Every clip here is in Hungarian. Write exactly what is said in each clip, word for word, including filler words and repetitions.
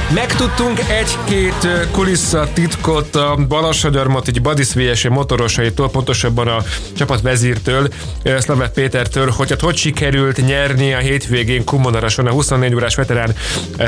Megtudtunk egy-két kulisszatitkot a Balassagyarmati Badis vé es motorosaitól, pontosabban a csapatvezírtől, Szlavek Pétertől, hogy hát hogy sikerült nyerni a hétvégén Kumanorason a huszonnégy órás veterán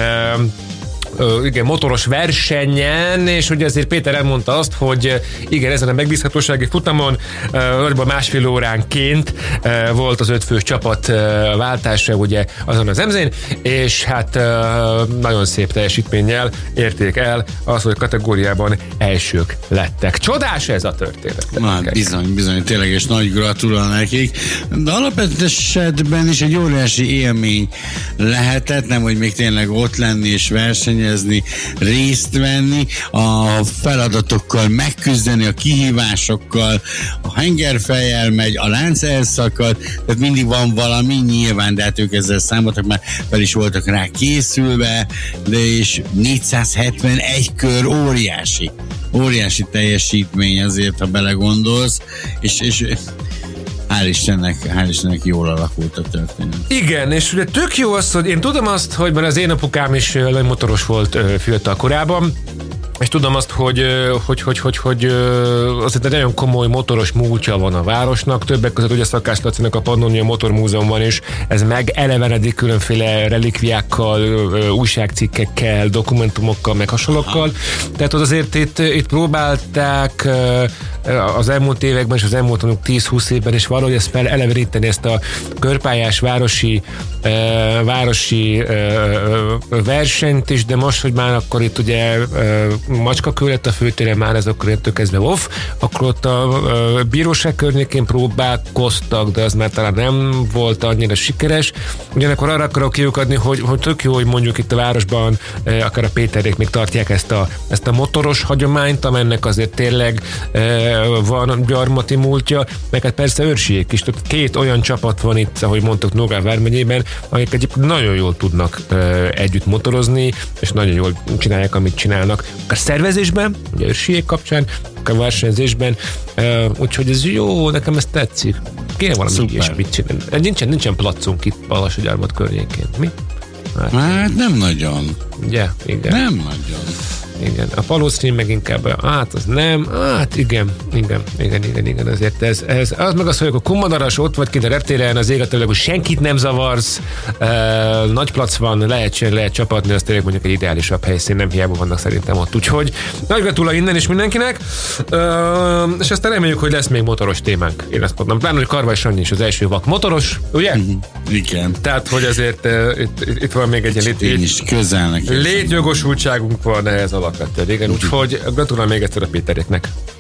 Uh, igen, motoros versenyen, és ugye azért Péter elmondta azt, hogy igen, ezen a megbízhatósági futamon uh, másfél óránként uh, volt az ötfős csapat uh, váltása ugye azon az emzén, és hát uh, nagyon szép teljesítménnyel érték el az, hogy kategóriában elsők lettek. Csodás ez a történet. Na, bizony, bizony, tényleg, és nagy gratulál nekik. De alapvető esetben is egy óriási élmény lehetett, nem, hogy még tényleg ott lenni és versenyezni, részt venni, a feladatokkal megküzdeni, a kihívásokkal, a hengerfejjel megy, a lánc elszakad, tehát mindig van valami, nyilván, de hát ők ezzel számoltak, már fel is voltak rá készülve, de és négyszázhetvenegy kör óriási, óriási teljesítmény azért, ha belegondolsz, és, és Hál' Istennek, hál' Istennek jól alakult a történet. Igen, és ugye tök jó az, hogy én tudom azt, hogy mert az én apukám is motoros volt fiatal korában, és tudom azt, hogy, hogy, hogy, hogy, hogy azért egy nagyon komoly motoros múltja van a városnak, többek között ugye Szakás Lacinak a Pannonia Motormúzeum van is, ez meg elevenedik különféle relikviákkal, újságcikkekkel, dokumentumokkal, meg hasonlókkal. Aha. Tehát az azért itt, itt próbálták az elmúlt években és az elmúlt tíz-húsz évben is valahogy ezt fel eleveníteni, ezt a körpályás városi városi versenyt is, de most, hogy már akkor itt ugye Macskakő lett a főtéren, már ez akkor ettől kezdve off, akkor ott a bíróság környékén próbálkoztak, de az már talán nem volt annyira sikeres. Ugyanakkor arra akarok kiukadni, hogy, hogy tök jó, hogy mondjuk itt a városban akár a Péterék még tartják ezt a, ezt a motoros hagyományt, amennek azért tényleg van gyarmati múltja, meg hát persze Őrsiék is. Tehát két olyan csapat van itt, ahogy mondtuk, Nogán vármegyében, akik egyébként nagyon jól tudnak együtt motorozni, és nagyon jól csinálják, amit csinálnak. A szervezésben, ugye Őrsiék kapcsán, a versenyzésben, úgyhogy ez jó, nekem ez tetszik. Kéne valami ilyesmit csinálni. Nincsen, nincsen placunk itt Balassagyarmat környékén. Mi? Hát, hát nem nagyon. Ugye? Igen. Nem nagyon. Igen, a Palócrin meg inkább, hát az nem, hát igen, igen, igen, igen, igen, azért ez, ez az meg az, hogy a Kumanoras ott vagy kint a reptéren, az égetőleg, hogy senkit nem zavarsz, e, nagy plac van, lehet, lehet csapatni, az tényleg mondjuk egy ideálisabb helyszín, nem hiába vannak szerintem ott, úgyhogy nagy gratula innen is mindenkinek, e, és aztán reméljük, hogy lesz még motoros témánk, én azt mondom, pláne, hogy Karvay Sanyi is az első vak motoros, ugye? Igen. Tehát, hogy azért e, itt, itt van még egy ilyen lét, is közelnek létjogosultságunk van ehhez alapvetően, igen, úgyhogy gratulál még egyszer a Péteréknek.